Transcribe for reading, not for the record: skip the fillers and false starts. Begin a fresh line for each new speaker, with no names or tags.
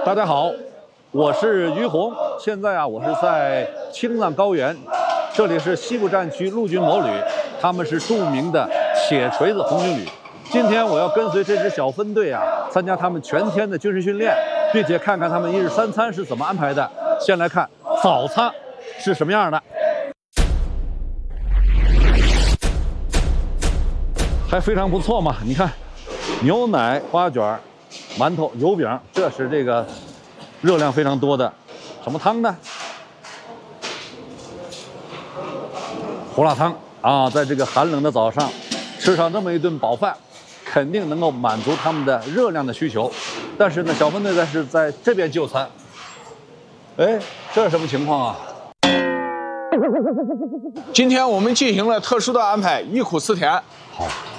大家好，我是于洪。现在啊，我是在青藏高原，这里是西部战区陆军某旅，他们是著名的铁锤子红军旅。今天我要跟随这支小分队啊，参加他们全天的军事训练，并且看看他们一日三餐是怎么安排的。先来看早餐是什么样的，还非常不错嘛。你看，牛奶、花卷、馒头、油饼，这是这个热量非常多的。什么汤呢？胡辣汤啊，在这个寒冷的早上吃上这么一顿饱饭，肯定能够满足他们的热量的需求。但是呢，小分队是在这边就餐。哎，这是什么情况啊？
今天我们进行了特殊的安排，忆苦思甜。
好，